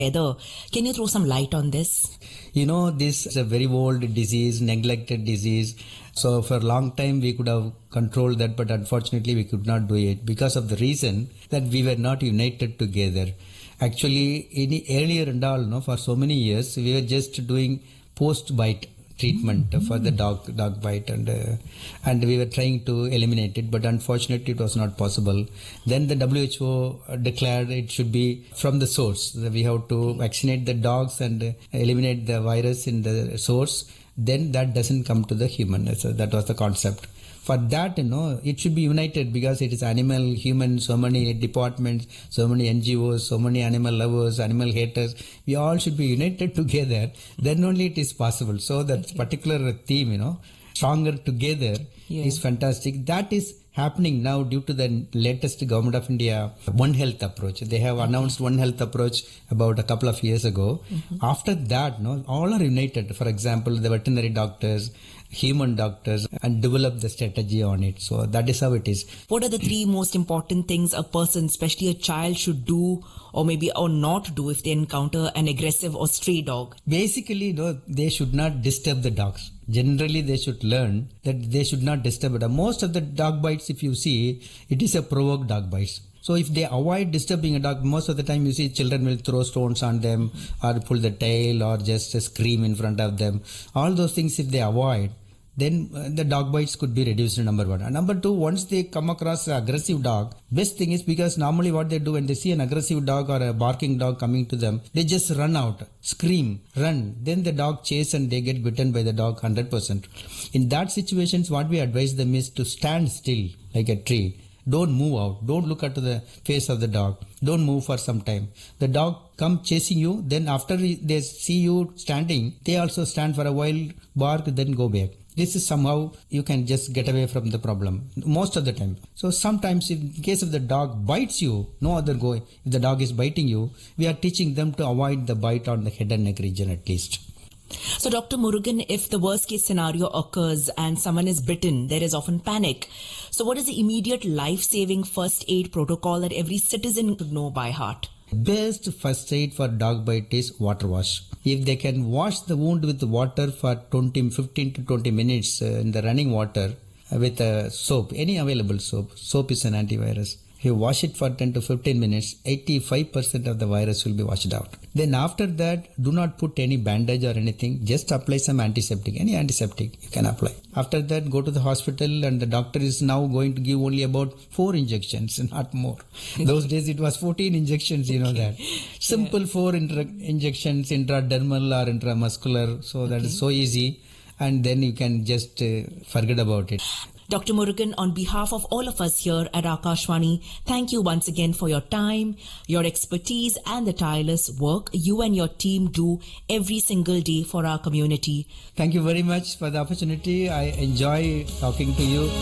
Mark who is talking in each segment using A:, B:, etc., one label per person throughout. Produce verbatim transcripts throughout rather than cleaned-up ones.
A: together. Can you throw some light on this?
B: You know, this is a very old disease, neglected disease. So for a long time we could have controlled that, but unfortunately we could not do it because of the reason that we were not united together. Actually, in earlier and all, no, for so many years we were just doing post-bite treatment mm-hmm. for the dog dog bite, and uh, and we were trying to eliminate it, but unfortunately it was not possible. Then the W H O declared it should be from the source. We have to vaccinate the dogs and eliminate the virus in the source. Then that doesn't come to the human. So that was the concept. For that, you know, it should be united because it is animal, human, so many departments, so many N G Os, so many animal lovers, animal haters. We all should be united together. Then only it is possible. So that okay. particular theme, you know, stronger together yeah. is fantastic. That is happening now due to the latest Government of India One Health approach. They have announced One Health approach about a couple of years ago. Mm-hmm. After that, no, all are united. For example, the veterinary doctors, human doctors, and develop the strategy on it. So that is how it is.
A: What are the three most important things a person, especially a child, should do or maybe or not do if they encounter an aggressive or stray dog?
B: Basically, no, they should not disturb the dogs. Generally, they should learn that they should not disturb it. Most of the dog bites, if you see, it is a provoked dog bites. So if they avoid disturbing a dog, most of the time you see children will throw stones on them or pull the tail or just scream in front of them. All those things, if they avoid, then uh, the dog bites could be reduced to number one. And number two, once they come across an aggressive dog, best thing is because normally what they do when they see an aggressive dog or a barking dog coming to them, they just run out, scream, run. Then the dog chase and they get bitten by the dog one hundred percent. In that situations, what we advise them is to stand still like a tree. Don't move out. Don't look at the face of the dog. Don't move for some time. The dog come chasing you. Then after they see you standing, they also stand for a while, bark, then go back. This is somehow you can just get away from the problem most of the time. So sometimes in case of the dog bites you, no other go. If the dog is biting you, we are teaching them to avoid the bite on the head and neck region at least.
A: So Doctor Murugan, if the worst case scenario occurs and someone is bitten, there is often panic. So what is the immediate life-saving first aid protocol that every citizen should know by heart?
B: Best first aid for dog bite is water wash. If they can wash the wound with water for twenty, fifteen to twenty minutes uh, in the running water uh, with uh, soap, any available soap. Soap is an antivirus. If you wash it for ten to fifteen minutes, eighty-five percent of the virus will be washed out. Then after that, do not put any bandage or anything. Just apply some antiseptic. Any antiseptic you can apply. After that, go to the hospital and the doctor is now going to give only about four injections, not more. Those days it was fourteen injections, you know okay. that. Simple yeah. four intra- injections, intradermal or intramuscular. So that okay. is so easy. And then you can just uh, forget about it.
A: Doctor Murugan, on behalf of all of us here at Akashvani, thank you once again for your time, your expertise and the tireless work you and your team do every single day for our community.
B: Thank you very much for the opportunity. I enjoy talking to you.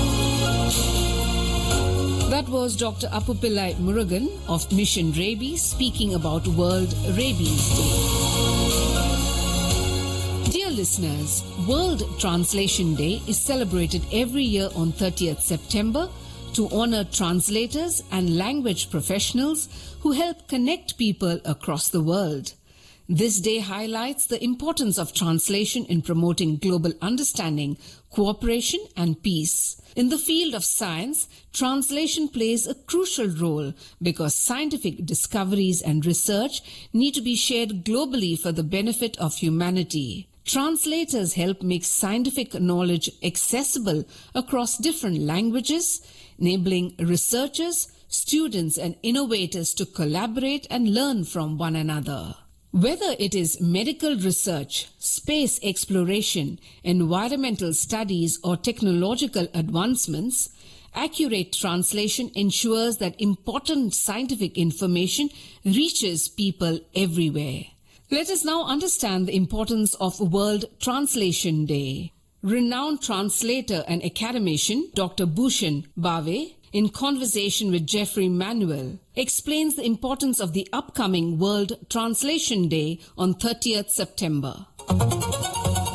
C: That was Doctor Appupillai Murugan of Mission Rabies speaking about World Rabies Day. Dear listeners, World Translation Day is celebrated every year on thirtieth September to honor translators and language professionals who help connect people across the world. This day highlights the importance of translation in promoting global understanding, cooperation, and peace. In the field of science, translation plays a crucial role because scientific discoveries and research need to be shared globally for the benefit of humanity. Translators help make scientific knowledge accessible across different languages, enabling researchers, students, and innovators to collaborate and learn from one another. Whether it is medical research, space exploration, environmental studies, or technological advancements, accurate translation ensures that important scientific information reaches people everywhere. Let us now understand the importance of World Translation Day. Renowned translator and academician Doctor Bhushan Bave, in conversation with Jeffrey Manuel, explains the importance of the upcoming World Translation Day on thirtieth September.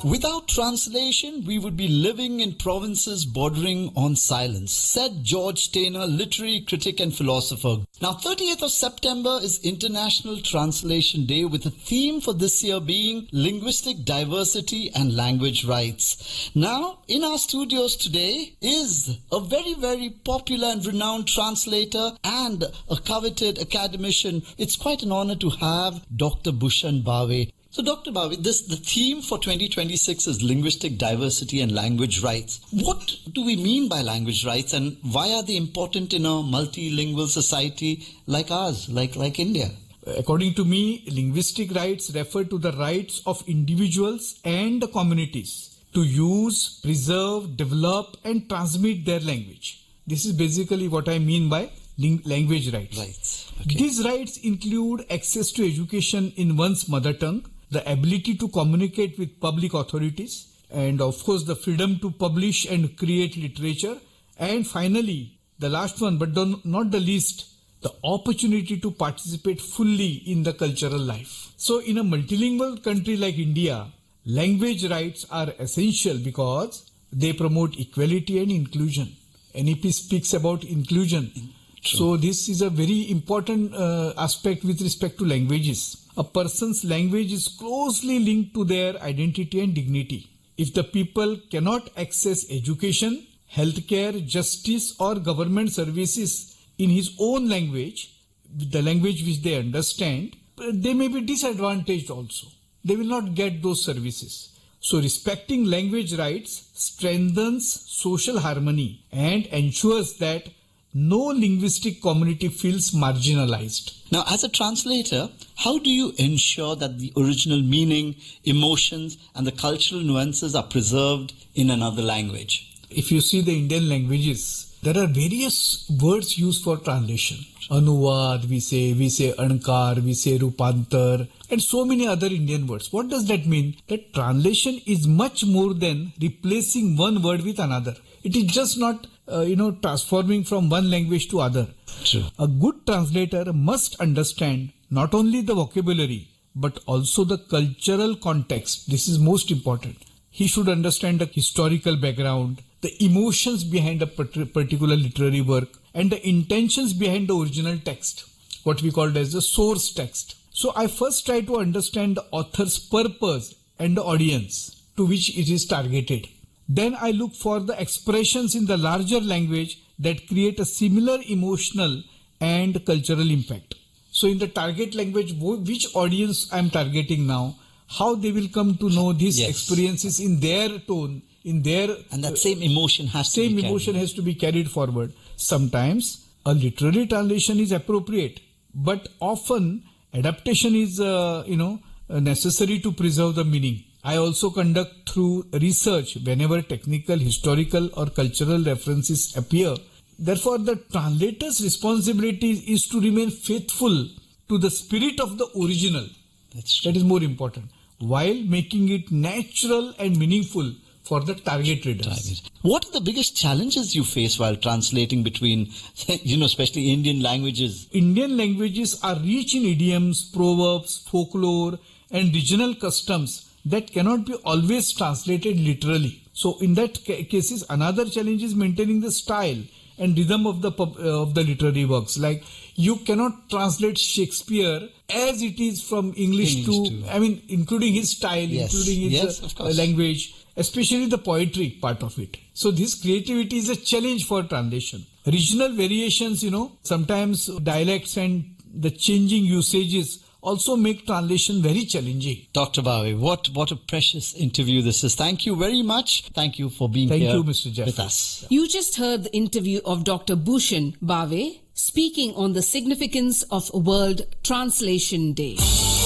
D: Without translation, we would be living in provinces bordering on silence, said George Taylor, literary critic and philosopher. Now, thirtieth of September is International Translation Day, with a theme for this year being linguistic diversity and language rights. Now, in our studios today is a very, very popular and renowned translator and a coveted academician. It's quite an honor to have Doctor Bhushan Bave. So, Doctor Bave, this the theme for twenty twenty-six is linguistic diversity and language rights. What do we mean by language rights, and why are they important in a multilingual society like ours, like, like India?
E: According to me, linguistic rights refer to the rights of individuals and communities to use, preserve, develop and transmit their language. This is basically what I mean by ling- language rights.
D: Rights. Okay.
E: These rights include access to education in one's mother tongue, the ability to communicate with public authorities, and of course the freedom to publish and create literature, and finally the last one but not the least, the opportunity to participate fully in the cultural life. So in a multilingual country like India, language rights are essential because they promote equality and inclusion. N E P speaks about inclusion. True. So this is a very important uh, aspect with respect to languages. A person's language is closely linked to their identity and dignity. If the people cannot access education, healthcare, justice or government services in his own language, the language which they understand, they may be disadvantaged also. They will not get those services. So respecting language rights strengthens social harmony and ensures that no linguistic community feels marginalized.
D: Now, as a translator, how do you ensure that the original meaning, emotions, and the cultural nuances are preserved in another language?
E: If you see the Indian languages, there are various words used for translation. Anuvad, we say, we say Ankar, we say Rupantar, and so many other Indian words. What does that mean? That translation is much more than replacing one word with another. It is just not, uh, you know, transforming from one language to other.
D: True.
E: A good translator must understand not only the vocabulary, but also the cultural context. This is most important. He should understand the historical background, the emotions behind a particular literary work, and the intentions behind the original text, what we call as the source text. So I first try to understand the author's purpose and the audience to which it is targeted. Then I look for the expressions in the larger language that create a similar emotional and cultural impact. So in the target language, which audience I am targeting now, how they will come to know these yes. experiences in their tone, in their...
D: And that same emotion has to be
E: Same emotion has to be carried forward. Sometimes a literary translation is appropriate, but often adaptation is, uh, you know, necessary to preserve the meaning. I also conduct through research whenever technical, historical or cultural references appear. Therefore, the translator's responsibility is to remain faithful to the spirit of the original.
D: That's true.
E: That is more important, while making it natural and meaningful for the target readers.
D: Target. What are the biggest challenges you face while translating between, you know, especially Indian languages?
E: Indian languages are rich in idioms, proverbs, folklore and regional customs that cannot be always translated literally. So in that ca- cases, another challenge is maintaining the style and rhythm of the pub, uh, of the literary works. Like you cannot translate Shakespeare as it is from English,
D: English
E: to,
D: to,
E: I mean, including his style,
D: yes.
E: including his
D: yes,
E: uh, language, especially the poetry part of it. So this creativity is a challenge for translation. Regional variations, you know, sometimes dialects and the changing usages also make translation very challenging.
D: Doctor Bave, what, what a precious interview this is. Thank you very much. Thank you for being
E: Thank
D: here
E: you, Mister Jeffrey.
D: with us.
C: You just heard the interview of Doctor Bhushan Bave speaking on the significance of World Translation Day.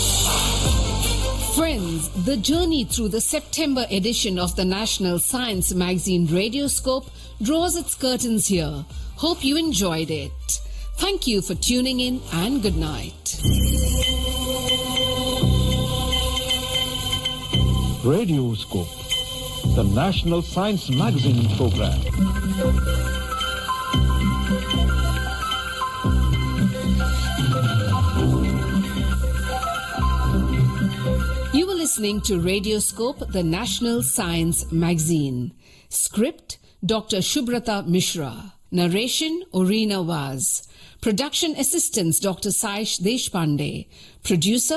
C: Friends, the journey through the September edition of the National Science Magazine Radioscope draws its curtains here. Hope you enjoyed it. Thank you for tuning in and good night.
F: Radioscope, the National Science Magazine program.
C: You will listen listening to Radioscope, the national science magazine. Script, Doctor Shubhrata Mishra. Narration, Orina Vaz. Production assistants, Doctor Saish Deshpande. Producer,